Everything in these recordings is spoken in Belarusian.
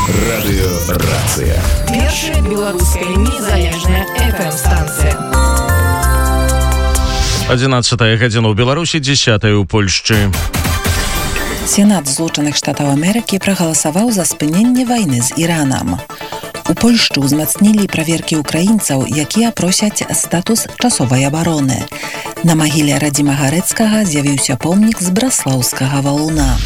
Радыёрацыя. Першая беларуская незалежная FM-станцыя. 11 гадзіна ў Беларусі, 10 у Польшчы. Сенат Злучаных Штатаў Амерыкі прагаласаваў за спыненне вайны з Іранам. У Польшчы ўзмацнілі праверкі ўкраінцаў, якія просяць статус часовай абароны. На магіле Радзіма Гарэцкага з'явіўся помнік з браслаўскага валуна.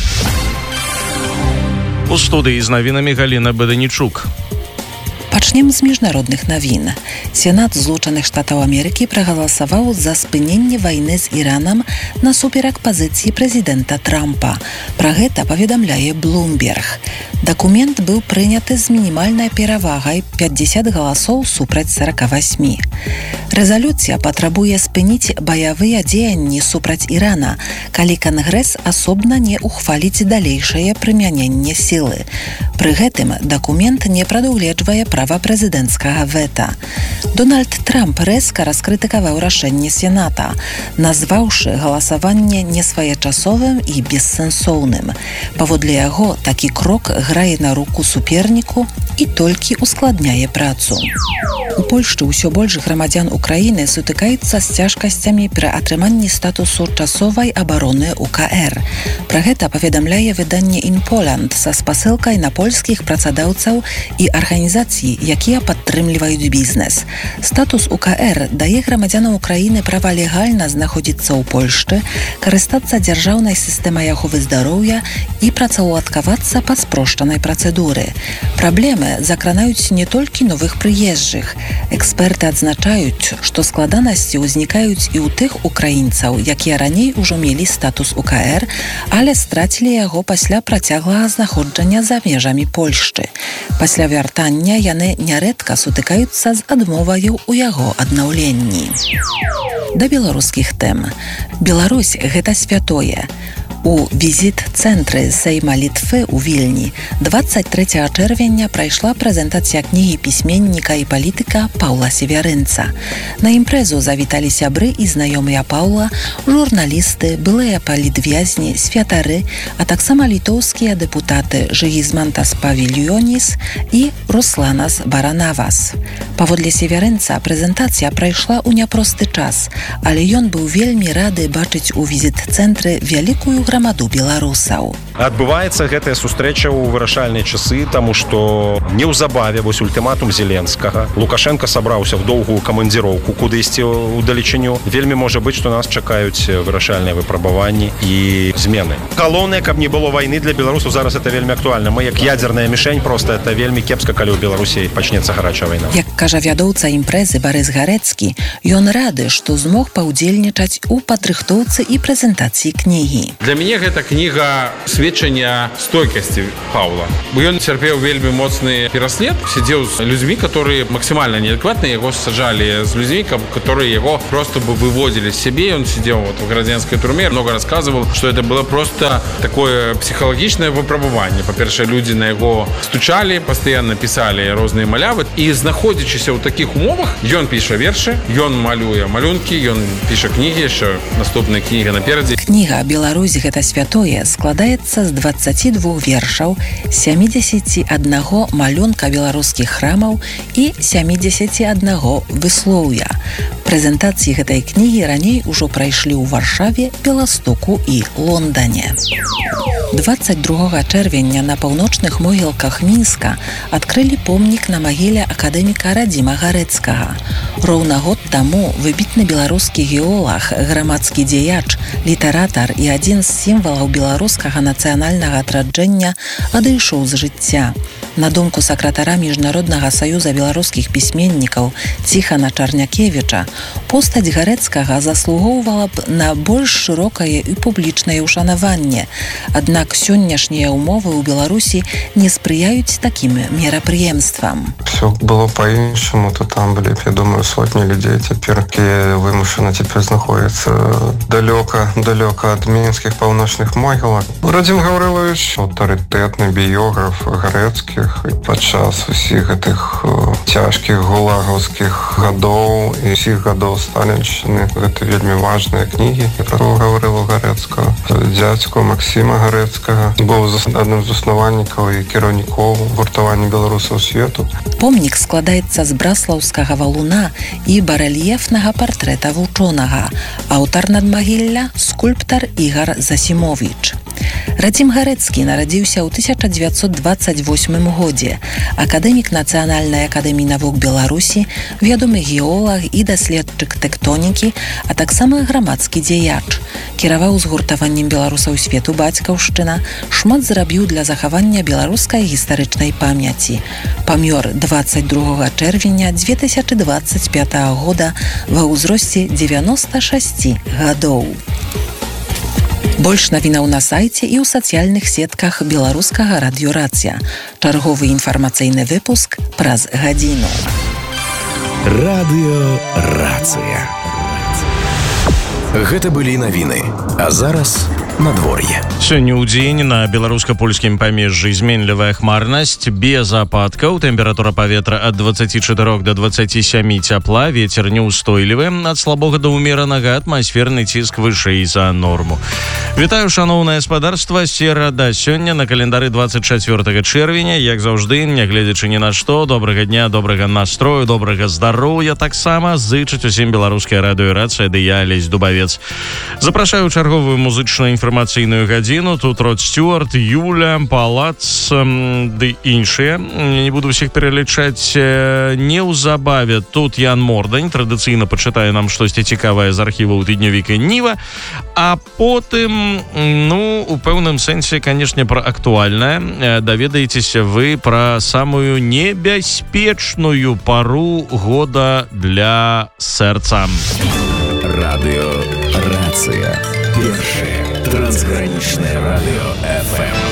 У студыі з навінамі Галіна Баданічук. Пачнем з міжнародных навін. Сенат Злучаных Штатаў Амерыкі прагаласаваў за спыненне вайны з Іранам насуперак пазіцыі прэзідэнта Трампа. Пра гэта паведамляе Bloomberg. Дакумент быў прыняты з мінімальнай перавагай 50 галасоў супраць 48. Рэзалюцыя патрабуе спыніць баявыя дзеянні супраць Ірана, калі Кангрэс асобна не ухваліць далейшае прымяненне сілы. Пры гэтым дакумент не прадугледжвае права прэзідэнцкага вета. Дональд Трамп рэзка раскрытыкаваў рашэнне Сената, назваўшы галасаванне несвоечасовым і бессэнсоўным. Паводле яго, такі крок грае на руку суперніку і толькі ускладняе працу. У Польшчы ўсё больш грамадзян Украіны сутыкаюцца з цяжкасцямі пры атрыманні статусу часовай абароны УКР. Пра гэта паведамляе выданне InPoland са спасылкай на польскіх працадаўцаў і арганізацый, якія падтрымліваюць бізнес. Статус УКР дае грамадзянам Украіны права легальна знаходзіцца ў Польшчы, карыстацца дзяржаўнай сістэмай аховы здароўя і працаўладкавацца па спрошчанай працэдуры. Праблемы закранаюць не толькі новых прыезджых. Эксперты адзначаюць, што складанасці ўзнікаюць і ў тых украінцаў, якія раней ужо мелі статус УКР, але страцілі яго пасля працяглага знаходжання за межамі Польшчы. Пасля вяртання яны нярэдка сутыкаюцца з адмоваю ў яго аднаўленні. Да беларускіх тэм. Беларусь – гэта святое. У візіт-цэнтры Сейма Літвы ў Вільні 23 чэрвеня прайшла прэзентацыя кнігі пісьменніка і палітыка Паўла Севярынца. На імпрэзу завіталі сябры і знаёмыя Паўла, журналісты, былыя палітвязні, святары, а таксама літоўскія дэпутаты Жыгізмантас Павільёніс і Русланас Баранавас. Паводле Севярынца прэзентацыя прайшла ў няпросты час, але ён быў вельмі рады бачыць у візіт-цэнтры вялікую грамаду беларусаў. Адбываецца гэтая сустрэча ў вырашальныя часы, таму што неўзабаве вось ультыматум Зеленскага. Лукашенко сабраўся в доўгую камандзіроўку кудысьці ў далечыню. Вельмі можа быць, што нас чакаюць вырашальныя выпрабаванні і змены. Галоўнае, каб не было вайны для беларусаў, зараз это вельмі актуальна. Мы як ядзерная мішень, просто это вельмі кепска, калі ў Беларусі пачнецца гарачая вайна. Як кажа вядоўца імпрэзы Барыс Гарэцкі, ён рады, што змог паўдзельнічаць у падрыхтоўцы і прэзентацыі кнігі. Для мяне гэта кніга сведчання стойкасці Паўла. Ён цярпеў вельмі моцны пераслед, сидзеў з людзьмі, которые максимально неадекватны, яго саджалі з людзьмі, которые яго просто бы выводили з сябе. Он сидел в гражданской турме, много рассказывал, что это было просто такое психологичное выпрабаванне. Па-першае, люди на яго стучали, постоянно писали розныя малявы, і знаходзячыся ў таких умовах, ён піша вершы, ён малюе малюнкі, ён піша кнігі, яшчэ наступная кніга наперадзе. Кніга «Беларусь – гэта святое» складаецца з 22 вершаў, 71 малюнка беларускіх храмаў і 71 выслоўя. Прэзентацыі гэтай кнігі раней ужо прайшлі ў Варшаве, Беластоку і Лондане. 22 чэрвеня на паўночных могілках Мінска адкрылі помнік на магіле акадэміка Радзіма Гарэцкага. Роўна год таму выбітны беларускі геолаг, грамадскі дзеяч, літаратар і адзін з сімвалаў беларускага нацыянальнага адраджэння адышоў з жыцця. На думку сакратара Міжнароднага саюза беларускіх пісьменнікаў Ціхана Чарнякевіча, постаць Гарэцкага заслугоўвала б на больш шырокае і публічнае ўшанаванне. Аднак сённяшнія ўмовы ў Беларусі не спрыяюць такім мерапрыемствам. Все было по-іншаму, то там былі, я думаю, сотні людзей цяпер, якія вымушана цяпер знаходзяцца далёка ад мінскіх паўночных могілак. Радзім Гаўрылавіч, аўтарытэтны біёграф Гарэцкі, беларускіх падчас усіх гэтых цяжкіх гулагаўскіх гадоў і ўсіх гадоў сталіншчыны. Гэта вельмі важныя кнігі, пра што гаварыла Гарэцкага. Дзядзьку Максіма Гарэцкага быў адным з заснавальнікаў і кіраўнікоў гуртавання беларусаў свету. Помнік складаецца з браслаўскага валуна і барэльефнага партрэта вучонага. Аўтар надмагілля — скульптар Ігар Засімовіч. Радзім Гарэцкі нарадзіўся ў 1928 годзе. Акадэмік Нацыянальнай акадэміі навук Беларусі, вядомы геолаг і даследчык тэктонікі, а таксама грамадскі дзеяч. Кіраваў згуртаваннем беларусаў свету бацькаўшчына, шмат зрабіў для захавання беларускай гістарычнай памяці. Памёр 22 чэрвеня 2025 года ва ўзросце 96 гадоў. Больш навінаў на сайце і ў сацыяльных сетках беларускага радыёрацыя. Чарговы інфармацыйны выпуск праз гадзіну. Радыёрацыя. Гэта былі навіны. А зараз надвор'е. Сёння ў дзень на беларуска-польскім памежжы зменлівая хмарнасць, без ападкаў, тэмпература паветра ад 24 до 27 цяпла, вецер неўстойлівы, ад слабога да ўмеранага, атмасферны ціск вышэй за норму. Вітаю, шаноўнае гаспадарства, серада. Сёння на календары 24 чэрвеня, як заўжды, нягледзячы ні на што, добрага дня, добрага настрою, добрага здароўя, таксама зычыць усім беларуская радыёрацыя, ды я, Алесь Дубавец. Запрашаю чарговую музычную інфармацыйную гадзіну. Тут Род Стюарт, Юля, Палац ды іншыя. Не буду ўсіх пералічаць. Неўзабаве тут Ян Мордань традыцыйна пачытае нам штосьці цікавае з архіваў тыднёвіка Ніва, а потым, у пэўным сэнсе, канешне, пра актуальнае. Даведаецеся вы пра самую небяспечную пару года для сэрца. Радыёрацыя. Першае трансгранічнае радыё FM.